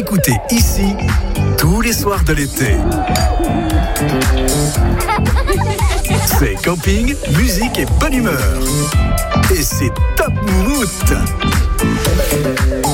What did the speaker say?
écouter ici tous les soirs de l'été. C'est camping, musique et bonne humeur. Et c'est Top Moumout.